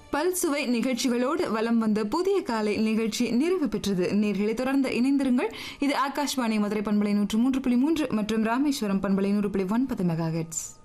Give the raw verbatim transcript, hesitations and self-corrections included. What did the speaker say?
பல்சுவை நிகழ்ச்சிகளோடு வலம் வந்த புதிய காலை நிகழ்ச்சி நிறைவு பெற்றது. நேர்களை தொடர்ந்து இணைந்திருங்கள். இது ஆகாஷ்வாணி மதுரை பண்பலை நூற்று மூன்று புள்ளி மூன்று மற்றும் ராமேஸ்வரம் பண்பலை நூறு புள்ளி ஒன்பது மெகா ஹெர்ட்ஸ்.